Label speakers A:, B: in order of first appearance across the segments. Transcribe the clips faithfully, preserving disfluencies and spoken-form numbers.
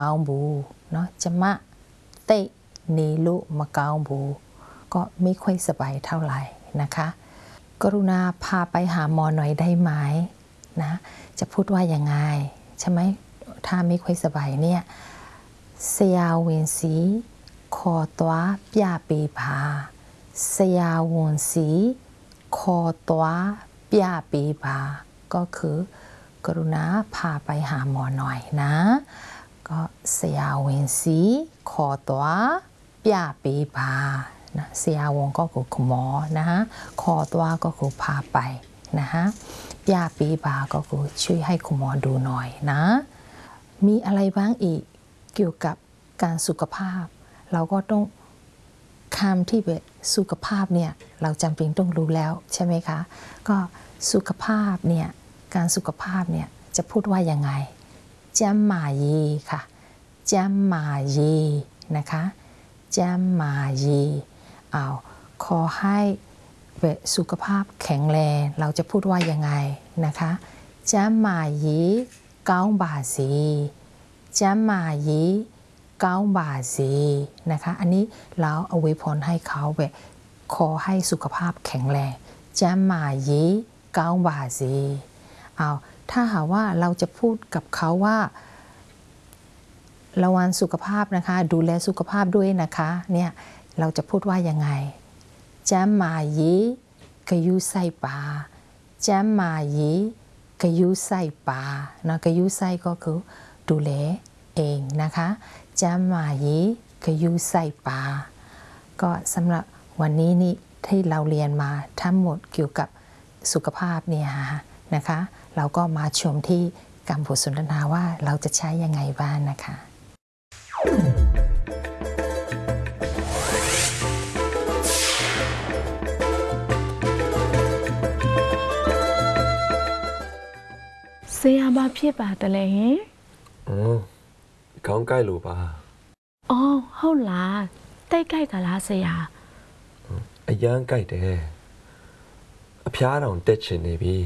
A: เอาบูเนาะจะมาเตะนีลุมะเกาบูก็ไม่ค่อยสบายเท่าไหร่นะคะกรุณาพาไปหาหมอหน่อยได้ไหมนะจะพูดว่ายังไงใช่ไหมถ้าไม่ค่อยสบายเนี่ยเสียวินสีคอตัวปยาปีพาเสียวินสีคอตัวปยาปีพาก็คือกรุณาพาไปหาหมอหน่อยนะก็เสียวินสีคอตัวปยาปีพานะเสียวงก็คือคุณหมอนะฮะคอตัวก็คือพาไปนะฮะปยาปีพาก็คือช่วยให้คุณหมอดูหน่อยนะมีอะไรบ้างอีกเกี่ยวกับการสุขภาพเราก็ต้องคำที่เป็นสุขภาพเนี่ยเราจำเป็นต้องรู้แล้วใช่ไหมคะก็สุขภาพเนี่ยการสุขภาพเนี่ยจะพูดว่ายังไงจำหมายีค่ะจำหมายีนะคะจำหมายีเอาขอให้สุขภาพแข็งแรงเราจะพูดว่ายังไงนะคะจำหมายีเก้าบาสีจำหมายีเก้าบาสีนะคะอันนี้เราเอาไว้พรให้เขาแบบขอให้สุขภาพแข็งแรงจำหมายีเก้าบาสีเอาถ้าหากว่าเราจะพูดกับเขาว่าระวังสุขภาพนะคะดูแลสุขภาพด้วยนะคะเนี่ยเราจะพูดว่ายังไงจำหมายีกะยุใส่ปาจำหมายีกะยุใส่ปานะกะยุใส่ก็คือดูแลเองนะคะจำหมายีกะยุใส่ปาก็สำหรับวันนี้นี่ที่เราเรียนมาทั้งหมดเกี่ยวกับสุขภาพเนี่ยนะคะเราก็มาชมที่การบทสนทนาว่าเราจะใช้ยังไงบ้างนะคะ
B: เสียบ้าพี่ป่าแต่เลย
C: อ๋อเขาใกล้หรือป่า
B: อ๋อเฮาล่ะใกล้ๆกันล่ะเสีย
C: ไอ้ย่างใกล้เด้อพยาเราเต็ดเชนนี่บี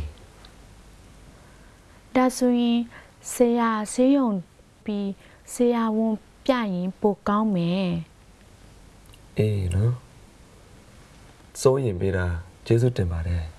B: ดาซุยเสียเสียงปีเสียวงပြရင်ပိုကောင်းမယ်
C: အေးနော်စိုးရင်ပေးတာကျေးဇူးတင်ပါတယ်